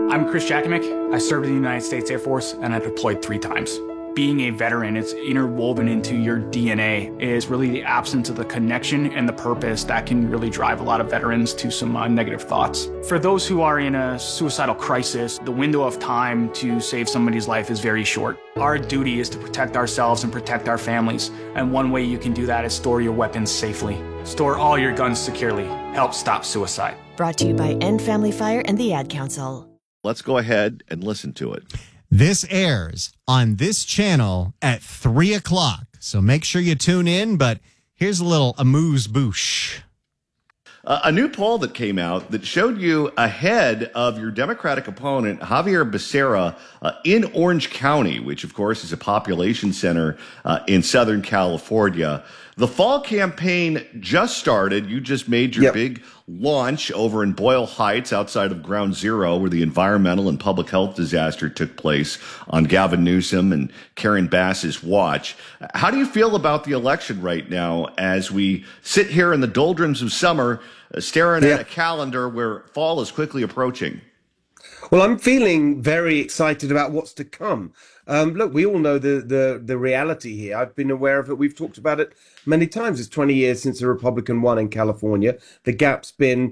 I'm Chris Jakimick. I served in the United States Air Force and I deployed 3 times. Being a veteran, it's interwoven into your DNA, is really the absence of the connection and the purpose that can really drive a lot of veterans to some negative thoughts. For those who are in a suicidal crisis, the window of time to save somebody's life is very short. Our duty is to protect ourselves and protect our families, and one way you can do that is store your weapons safely. Store all your guns securely. Help stop suicide. Brought to you by End Family Fire and the Ad Council. Let's go ahead and listen to it. This airs on this channel at 3 o'clock. So make sure you tune in, but here's a little amuse-bouche. A new poll that came out that showed you ahead of your Democratic opponent, Javier Becerra, in Orange County, which, of course, is a population center in Southern California. The fall campaign just started. You just made your big launch over in Boyle Heights outside of Ground Zero, where the environmental and public health disaster took place on Gavin Newsom and Karen Bass's watch. How do you feel about the election right now as we sit here in the doldrums of summer, staring at a calendar where fall is quickly approaching? Well, I'm feeling very excited about what's to come. Look, we all know the reality here. I've been aware of it. We've talked about it many times. It's 20 years since a Republican won in California. The gap's been,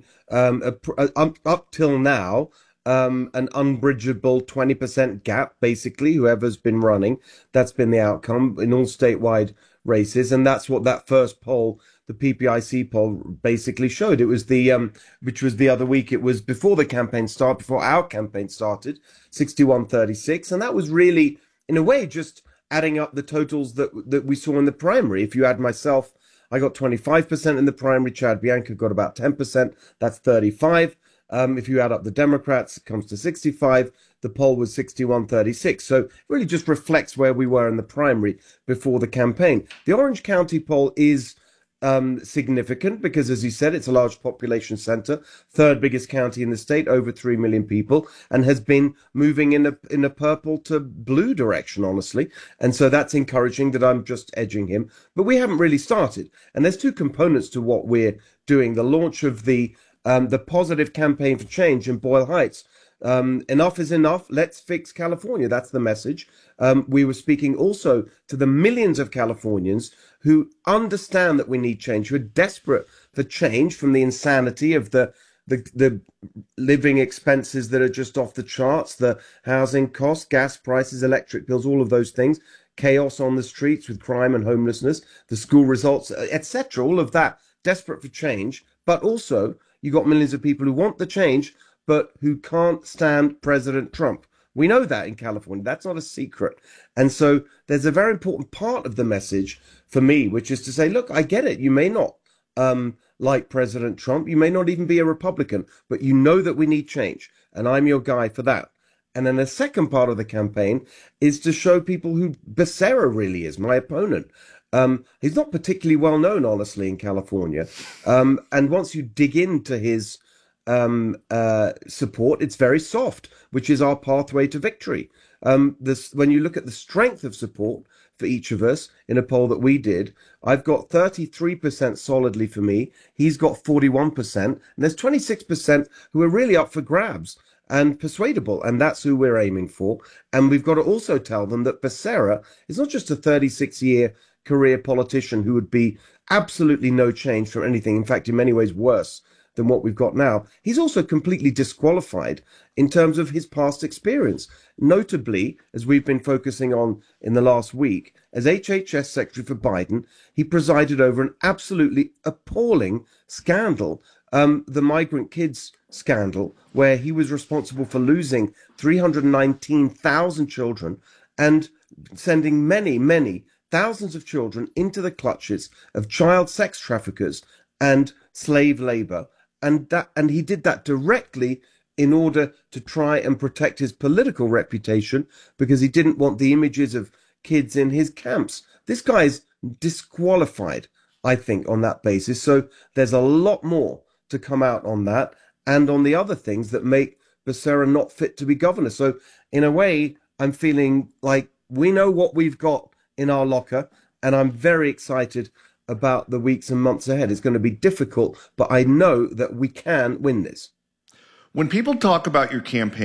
up till now, an unbridgeable 20% gap, basically, whoever's been running. That's been the outcome in all statewide races. And that's what that first poll, the PPIC poll, basically showed. It was which was the other week. It was before the campaign started, before our campaign started, 61-36. And that was really, in a way, just adding up the totals that we saw in the primary. If you add myself, I got 25% in the primary. Chad Bianca got about 10%. That's 35. If you add up the Democrats, it comes to 65. The poll was 61-36. So it really just reflects where we were in the primary before the campaign. The Orange County poll is significant because, as you said, it's a large population center, third biggest county in the state, over 3 million people, and has been moving in a purple to blue direction, honestly. And so that's encouraging that I'm just edging him. But we haven't really started. And there's 2 components to what we're doing. The launch of the positive campaign for change in Boyle Heights. Enough is enough. Let's fix California. That's the message. We were speaking also to the millions of Californians who understand that we need change, who are desperate for change from the insanity of the living expenses that are just off the charts, the housing costs, gas prices, electric bills, all of those things, chaos on the streets with crime and homelessness, the school results, etc. All of that, desperate for change. But also, you got millions of people who want the change, but who can't stand President Trump. We know that in California. That's not a secret. And so there's a very important part of the message for me, which is to say, look, I get it. You may not like President Trump. You may not even be a Republican, but you know that we need change. And I'm your guy for that. And then the second part of the campaign is to show people who Becerra really is, my opponent. He's not particularly well known, honestly, in California. And once you dig into his support, it's very soft, which is our pathway to victory. When you look at the strength of support for each of us in a poll that we did, I've got 33% solidly for me. He's got 41%. And there's 26% who are really up for grabs and persuadable. And that's who we're aiming for. And we've got to also tell them that Becerra is not just a 36-year career politician who would be absolutely no change for anything. In fact, in many ways worse than what we've got now. He's also completely disqualified in terms of his past experience. Notably, as we've been focusing on in the last week, as HHS Secretary for Biden, he presided over an absolutely appalling scandal, the migrant kids scandal, where he was responsible for losing 319,000 children and sending many thousands of children into the clutches of child sex traffickers and slave labor. And he did that directly in order to try and protect his political reputation because he didn't want the images of kids in his camps. This guy's disqualified, I think, on that basis. So there's a lot more to come out on that and on the other things that make Becerra not fit to be governor. So in a way, I'm feeling like we know what we've got in our locker, and I'm very excited about the weeks and months ahead. It's going to be difficult, but I know that we can win this. When people talk about your campaign,